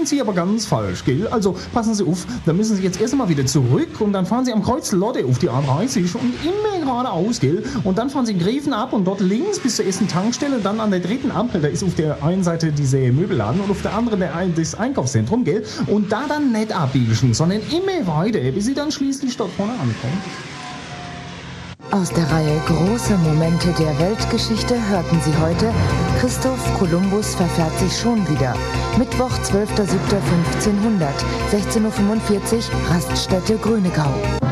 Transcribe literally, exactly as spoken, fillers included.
sind Sie aber ganz falsch, gell? Also passen Sie auf, da müssen Sie jetzt erst mal wieder zurück und dann fahren Sie am Kreuz Lotte auf die A dreißig und immer geradeaus, gell? Und dann fahren Sie in Gräfen ab und dort links bis zur ersten Tankstelle, dann an der dritten Ampel, da ist auf der einen Seite dieser Möbelladen und auf der anderen der, das Einkaufszentrum, gell? Und da dann nicht abbiegen, sondern immer weiter, bis Sie dann schließlich dort vorne ankommen. Aus der Reihe Große Momente der Weltgeschichte hörten Sie heute: Christoph Kolumbus verfährt sich schon wieder. Mittwoch, zwölfter siebter fünfzehnhundert, sechzehn Uhr fünfundvierzig, Raststätte Grünegau.